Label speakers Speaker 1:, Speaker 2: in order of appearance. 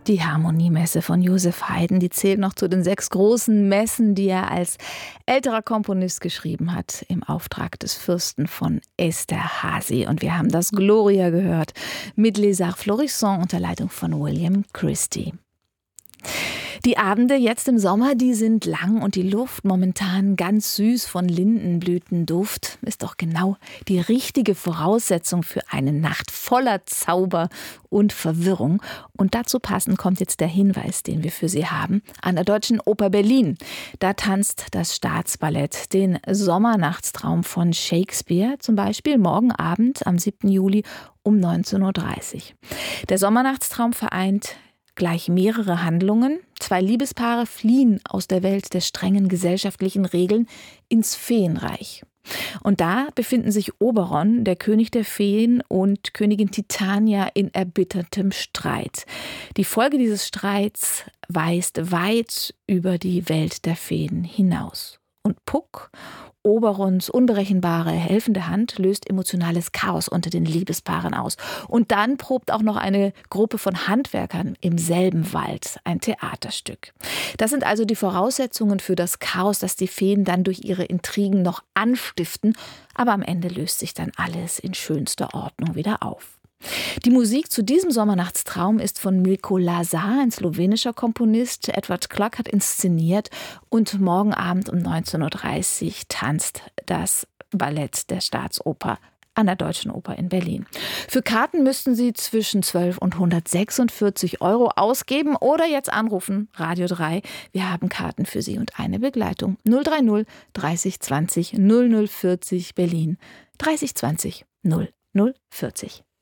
Speaker 1: Die Harmoniemesse von Joseph Haydn, die zählt noch zu den 6 großen Messen, die er als älterer Komponist geschrieben hat, im Auftrag des Fürsten von Esterházy. Und wir haben das Gloria gehört mit Les Arts Florissants unter Leitung von William Christie. Die Abende jetzt im Sommer, die sind lang und die Luft momentan ganz süß von Lindenblütenduft. Ist doch genau die richtige Voraussetzung für eine Nacht voller Zauber und Verwirrung. Und dazu passend kommt jetzt der Hinweis, den wir für Sie haben, an der Deutschen Oper Berlin. Da tanzt das Staatsballett den Sommernachtstraum von Shakespeare, zum Beispiel morgen Abend am 7. Juli um 19.30 Uhr. Der Sommernachtstraum vereint gleich mehrere Handlungen. 2 Liebespaare fliehen aus der Welt der strengen gesellschaftlichen Regeln ins Feenreich. Und da befinden sich Oberon, der König der Feen, und Königin Titania in erbittertem Streit. Die Folge dieses Streits weist weit über die Welt der Feen hinaus. Und Puck, Oberons unberechenbare, helfende Hand, löst emotionales Chaos unter den Liebespaaren aus. Und dann probt auch noch eine Gruppe von Handwerkern im selben Wald ein Theaterstück. Das sind also die Voraussetzungen für das Chaos, das die Feen dann durch ihre Intrigen noch anstiften. Aber am Ende löst sich dann alles in schönster Ordnung wieder auf. Die Musik zu diesem Sommernachtstraum ist von Milko Lazar, ein slowenischer Komponist. Edward Clark hat inszeniert und morgen Abend um 19.30 Uhr tanzt das Ballett der Staatsoper an der Deutschen Oper in Berlin. Für Karten müssten Sie zwischen 12 und 146 € ausgeben oder jetzt anrufen, Radio 3. Wir haben Karten für Sie und eine Begleitung. 030 30 20 0040 Berlin, 30 20 0040.